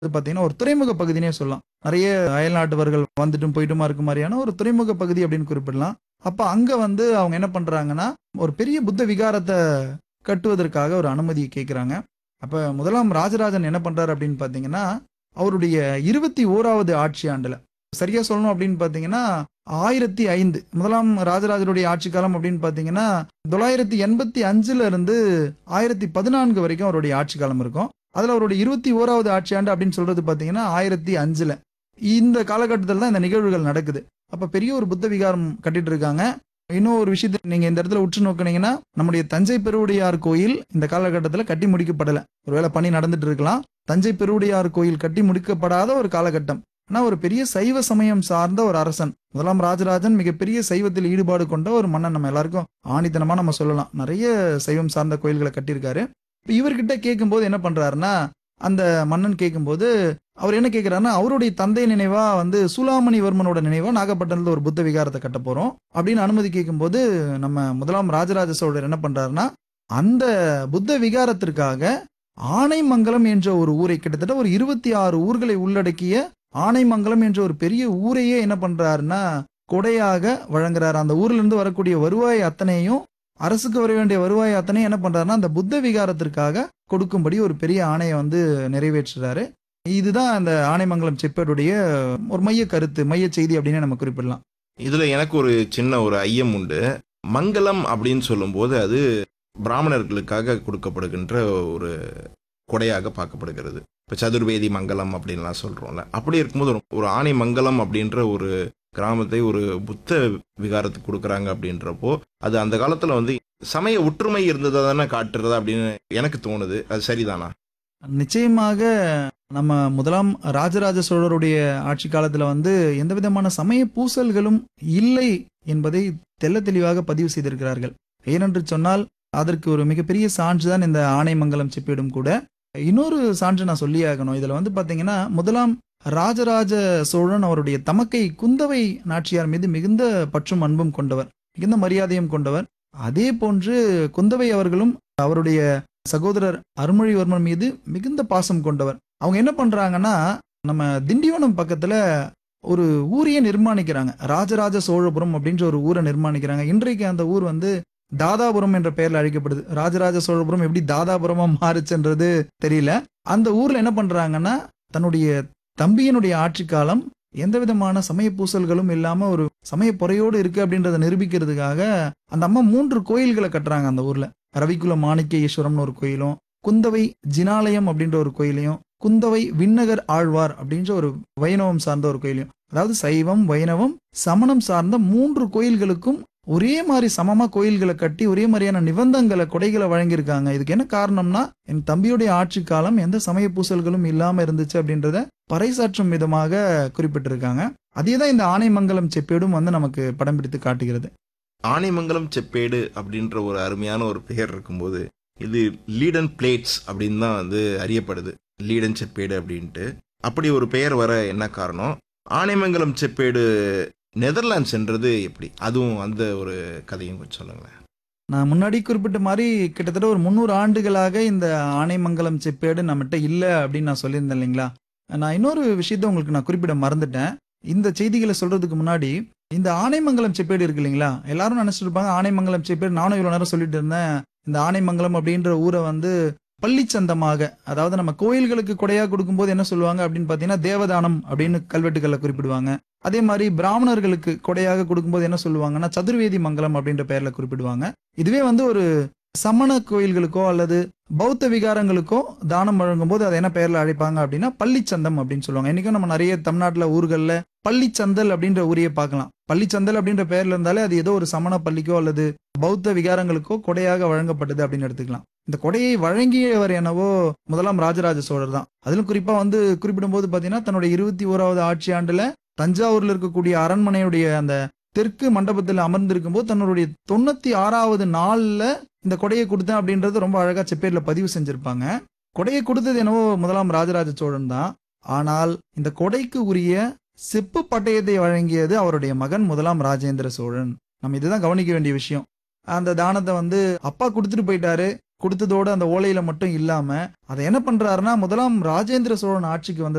பார்த்தீங்கன்னா, ஒரு துறைமுக பகுதின்னே சொல்லலாம். நெறைய அயல்நாட்டவர்கள் வந்துட்டும் போயிட்டுமா இருக்க மாரியான ஒரு துறைமுக பகுதி அப்படின்னு குறிப்பிடலாம். அப்ப அங்க வந்து அவங்க என்ன பண்றாங்கன்னா, ஒரு பெரிய புத்த விகாரத்த கட்டுவதற்காக ஒரு அனுமதி கேட்குறாங்க. அப்ப முதலாம் ராஜராஜன் என்ன பண்றாரு அப்படின்னு பார்த்தீங்கன்னா, அவருடைய 21வது ஆட்சி ஆண்டுல, சரியா சொல்லணும் அப்படின்னு பார்த்தீங்கன்னா, 1005 முதலாம் ராஜராஜருடைய ஆட்சி காலம் அப்படின்னு பார்த்தீங்கன்னா, 985ல இருந்து 1014 வரைக்கும் அவருடைய ஆட்சி காலம் இருக்கும். அதுல அவருடைய 21வது ஆட்சி ஆண்டு அப்படின்னு சொல்றது பார்த்தீங்கன்னா, 1005ல. இந்த காலகட்டத்தில தான் இந்த நிகழ்வுகள் நடக்குது. அப்ப பெரிய ஒரு புத்த விகாரம் கட்டிட்டு இருக்காங்க. இன்னும் ஒரு விஷயத்த நீங்க இந்த இடத்துல உற்று நோக்குனீங்கன்னா, நம்முடைய தஞ்சை பெருவுடையார் கோயில் இந்த காலகட்டத்தில கட்டி முடிக்கப்படல. ஒருவேளை பணி நடந்துட்டு இருக்கலாம். தஞ்சை பெருவுடையார் கோயில் கட்டி முடிக்கப்படாத ஒரு காலகட்டம். ஆனா ஒரு பெரிய சைவ சமயம் சார்ந்த ஒரு அரசன். முதலாம் ராஜராஜன் மிகப்பெரிய சைவத்தில் ஈடுபாடு கொண்ட ஒரு மன்னன். நம்ம எல்லாருக்கும் ஆணித்தனமா நம்ம சொல்லலாம். நெறைய சைவம் சார்ந்த கோயில்கள கட்டியிருக்காரு. இப்ப இவர்கிட்ட கேட்கும்போது என்ன பண்றாருன்னா, அந்த மன்னன் கேட்கும்போது, அவர் என்ன கேட்கிறாருன்னா, அவருடைய தந்தை நினைவா வந்து சூளாமணிவர்மனோட நினைவா நாகப்பட்டினத்துல ஒரு புத்த விகாரத்த கட்டப் போறோம். அப்படின்னு அனுமதி கேட்கும்போது, நம்ம முதலாம் ராஜராஜ சோழர் என்ன பண்றாருன்னா, அந்த புத்த விகாரத்திற்காக ஆனைமங்கலம் என்ற ஒரு ஊரை கிட்டத்தட்ட ஒரு 26 ஊர்களை உள்ளடக்கிய ஆனைமங்கலம் என்ற ஒரு பெரிய ஊரையே என்ன பண்றாருன்னா, கொடையாக வழங்குறாரு. அந்த ஊர்ல இருந்து வரக்கூடிய வருவாய் அத்தனையும் அரசுக்கு வர வேண்டிய வருவாய் அத்தனையும் என்ன பண்றாருன்னா, அந்த புத்த விகாரத்திற்காக கொடுக்கும்படி ஒரு பெரிய ஆணைய வந்து நிறைவேற்றுறாரு. இதுதான் அந்த ஆனைமங்கலம் செப்பேடுடைய ஒரு மைய கருத்து, மைய செய்தி அப்படின்னு நம்ம குறிப்பிடலாம். இதுல எனக்கு ஒரு சின்ன ஒரு ஐயம் உண்டு. மங்கலம் அப்படின்னு சொல்லும்போது அது பிராமணர்களுக்காக கொடுக்கப்படுகின்ற ஒரு கொடையாக பார்க்கப்படுகிறது. இப்போ சதுர்வேதி மங்கலம் அப்படின்லாம் சொல்றோம்ல. அப்படி இருக்கும்போது ஒரு ஆனை மங்கலம் அப்படின்ற ஒரு கிராமத்தை ஒரு புத்த விகாரத்துக்கு கொடுக்குறாங்க அப்படின்றப்போ, அது அந்த காலத்துல வந்து சமய ஒற்றுமை இருந்ததா தானே காட்டுறதா அப்படின்னு எனக்கு தோணுது. அது சரிதானா? நிச்சயமாக நம்ம முதலாம் ராஜராஜ சோழருடைய ஆட்சி காலத்துல வந்து எந்த விதமான சமய பூசல்களும் இல்லை என்பதை தெள்ளத் தெளிவாக பதிவு செய்திருக்கிறார்கள். ஏனென்று சொன்னால் அதற்கு ஒரு மிகப்பெரிய சான்று தான் இந்த ஆனைமங்கலம் செப்பேடும் கூட. இன்னொரு சான்று நான் சொல்லியே ஆகணும். இதுல வந்து பாத்தீங்கன்னா, முதலாம் ராஜராஜ சோழன் அவருடைய தமக்கை குந்தவை நாச்சியார் மீது மிகுந்த பற்றும் அன்பும் கொண்டவர், மிகுந்த மரியாதையும் கொண்டவர். அதே போன்று குந்தவை அவர்களும் அவருடைய சகோதரர் அருள்மொழிவர்மன் மீது மிகுந்த பாசம் கொண்டவர். அவங்க என்ன பண்றாங்கன்னா, நம்ம திண்டிவனம் பக்கத்துல ஒரு ஊரையே நிர்மாணிக்கிறாங்க. ராஜராஜ சோழபுரம் அப்படின்ற ஒரு ஊரை நிர்மாணிக்கிறாங்க. இன்றைக்கு அந்த ஊர் வந்து தாதாபுரம் என்ற பெயர்ல அழைக்கப்படுது. ராஜராஜ சோழபுரம் எப்படி தாதாபுரமா மாறுச்சுன்றது தெரியல. அந்த ஊர்ல என்ன பண்றாங்கன்னா, தன்னுடைய தம்பியினுடைய ஆட்சி காலம் எந்த விதமான சமய பூசல்களும் இல்லாம ஒரு சமய பொறையோடு இருக்கு அப்படின்றத நிரூபிக்கிறதுக்காக அந்த அம்மா 3 கோயில்களை கட்டுறாங்க அந்த ஊர்ல. ரவிக்குல மாணிக்க ஈஸ்வரம்னு ஒரு கோயிலும், குந்தவை ஜினாலயம் அப்படின்ற ஒரு கோயிலையும், குந்தவை விண்ணகர் ஆழ்வார் அப்படின்ற ஒரு வைணவம் சார்ந்த ஒரு கோயிலையும், அதாவது சைவம் வைணவம் சமணம் சார்ந்த 3 கோயில்களுக்கும் ஒரே மாதிரி சமமா கோயில்களை கட்டி ஒரே மாதிரியான நிபந்தங்களை கொடைகளை வழங்கியிருக்காங்க. இதுக்கு என்ன காரணம்னா, என் தம்பியுடைய ஆட்சி காலம் எந்த சமய பூசல்களும் இல்லாம இருந்துச்சு அப்படின்றத பறைசாற்றும் விதமாக குறிப்பிட்டிருக்காங்க. அதேதான் இந்த ஆனைமங்கலம் செப்பேடும் வந்து நமக்கு படம் பிடித்து காட்டுகிறது. ஆனைமங்கலம் செப்பேடு அப்படின்ற ஒரு அருமையான ஒரு பெயர் இருக்கும்போது, இது லீடன் பிளேட்ஸ் அப்படின்னு தான் வந்து அறியப்படுது. லீடன் செப்பேடு அப்படின்ட்டு. அப்படி ஒரு பெயர் வர என்ன காரணம்? ஆனைமங்கலம் செப்பேடு நெதர்லாண்ட்ஸ் என்றது எப்படி? அதுவும் அந்த ஒரு கதையும் கொஞ்சம் சொல்லுங்களேன். நான் முன்னாடி குறிப்பிட்ட மாதிரி கிட்டத்தட்ட ஒரு 300 ஆண்டுகளாக இந்த ஆனைமங்கலம் செப்பேடு நம்மகிட்ட இல்ல அப்படின்னு நான் சொல்லியிருந்தேன் இல்லைங்களா? நான் இன்னொரு விஷயத்த உங்களுக்கு நான் குறிப்பிட மறந்துட்டேன். இந்த செய்திகளை சொல்றதுக்கு முன்னாடி, இந்த ஆனைமங்கலம் செப்பேடு இருக்கு இல்லைங்களா? எல்லாரும் நினைச்சிட்டு இருப்பாங்க ஆனைமங்கலம் செப்பேடு, நானும் இவ்வளவு நேரம் சொல்லிட்டு இருந்தேன். இந்த ஆனைமங்கலம் அப்படின்ற ஊரை வந்து பள்ளிச்சந்தமாக, அதாவது நம்ம கோயில்களுக்கு கொடையா கொடுக்கும்போது என்ன சொல்லுவாங்க அப்படின்னு பார்த்தீங்கன்னா, தேவதானம் அப்படின்னு கல்வெட்டுக்கள்ல குறிப்பிடுவாங்க. அதே மாதிரி பிராமணர்களுக்கு கொடையாக கொடுக்கும்போது என்ன சொல்லுவாங்கன்னா, சதுர்வேதி மங்கலம் அப்படின்ற பெயர்ல குறிப்பிடுவாங்க. இதுவே வந்து ஒரு சமண கோயில்களுக்கோ அல்லது பௌத்த விகாரங்களுக்கோ தானம் வழங்கும்போது அதை என்ன பெயர்ல அழைப்பாங்க அப்படின்னா, பள்ளிச்சந்தம் அப்படின்னு சொல்லுவாங்க. இன்னைக்கும் நம்ம நிறைய தமிழ்நாட்டுல ஊர்கள்ல பள்ளிச்சந்தல் அப்படின்ற ஊரையே பார்க்கலாம். பள்ளிச்சந்தல் அப்படின்ற பெயர்ல இருந்தாலே அது ஏதோ ஒரு சமண பள்ளிக்கோ அல்லது பௌத்த விகாரங்களுக்கோ கொடையாக வழங்கப்பட்டது அப்படின்னு எடுத்துக்கலாம். இந்த கொடையை வழங்கியவர் என்னவோ முதலாம் ராஜராஜ சோழர் தான். அதிலும் குறிப்பா வந்து குறிப்பிடும்போது பாத்தீங்கன்னா, தன்னுடைய 21வது ஆட்சி ஆண்டுல தஞ்சாவூர்ல இருக்கக்கூடிய அரண்மனையுடைய அந்த தெற்கு மண்டபத்தில் அமர்ந்திருக்கும் போது தன்னுடைய 96வது நாள்ல இந்த கொடையை கொடுத்தேன் அப்படின்றது ரொம்ப அழகா செப்பேர்ல பதிவு செஞ்சிருப்பாங்க. கொடையை கொடுத்தது என்னவோ முதலாம் ராஜராஜ சோழன் தான். ஆனால் இந்த கொடைக்கு உரிய செப்பு பட்டயத்தை வழங்கியது அவருடைய மகன் முதலாம் ராஜேந்திர சோழன். நம்ம இதுதான் கவனிக்க வேண்டிய விஷயம். அந்த தானத்தை வந்து அப்பா கொடுத்துட்டு போயிட்டாரு. கொடுத்ததோட அந்த ஓலையில மட்டும் இல்லாம அதை என்ன பண்றாருன்னா, முதலாம் ராஜேந்திர சோழன் ஆட்சிக்கு வந்த